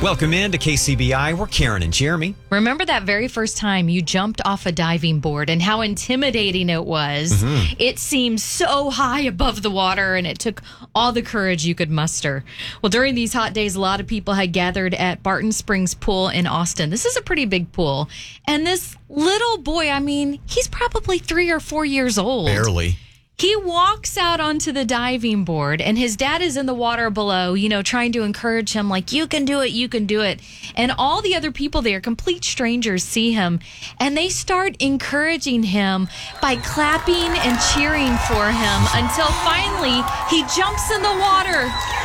Welcome in to KCBI. We're Karen and Jeremy. Remember that very first time you jumped off a diving board and how intimidating it was? Mm-hmm. It seemed so high above the water, and it took all the courage you could muster. Well, during these hot days, a lot of people had gathered at Barton Springs Pool in Austin. This is a pretty big pool. And this little boy, he's probably 3 or 4 years old. Barely. He walks out onto the diving board, and his dad is in the water below, trying to encourage him, like, you can do it, you can do it. And all the other people there, complete strangers, see him, and they start encouraging him by clapping and cheering for him until finally he jumps in the water.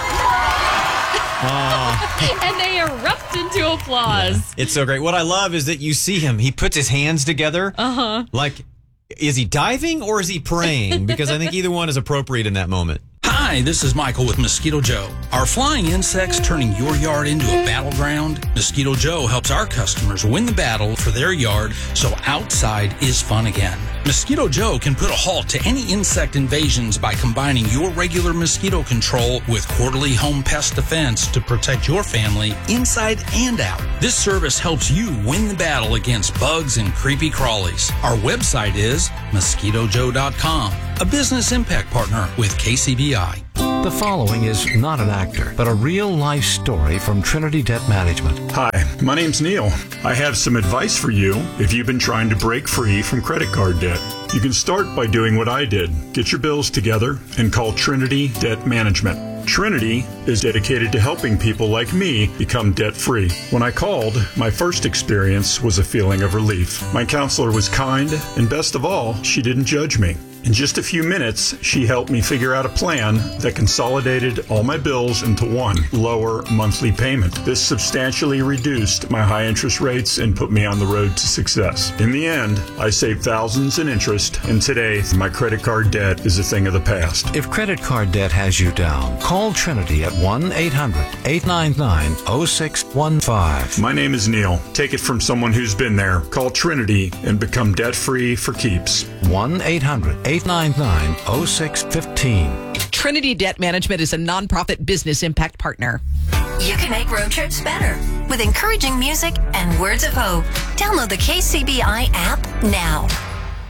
And they erupt into applause. Yeah, it's so great. What I love is that you see him. He puts his hands together. Like, is he diving or is he praying? Because I think either one is appropriate in that moment. Hi, this is Michael with Mosquito Joe. Are flying insects turning your yard into a battleground? Mosquito Joe helps our customers win the battle for their yard so outside is fun again. Mosquito Joe can put a halt to any insect invasions by combining your regular mosquito control with quarterly home pest defense to protect your family inside and out. This service helps you win the battle against bugs and creepy crawlies. Our website is mosquitojoe.com, a business impact partner with KCBI. The following is not an actor, but a real-life story from Trinity Debt Management. Hi, my name's Neil. I have some advice for you if you've been trying to break free from credit card debt. You can start by doing what I did. Get your bills together and call Trinity Debt Management. Trinity is dedicated to helping people like me become debt-free. When I called, my first experience was a feeling of relief. My counselor was kind, and best of all, she didn't judge me. In just a few minutes, she helped me figure out a plan that consolidated all my bills into one lower monthly payment. This substantially reduced my high interest rates and put me on the road to success. In the end, I saved thousands in interest, and today, my credit card debt is a thing of the past. If credit card debt has you down, call Trinity at 1-800-899-0615. My name is Neil. Take it from someone who's been there. Call Trinity and become debt-free for keeps. 1-800-899-0615. Trinity Debt Management is a nonprofit business impact partner. You can make road trips better with encouraging music and words of hope. Download the KCBI app now.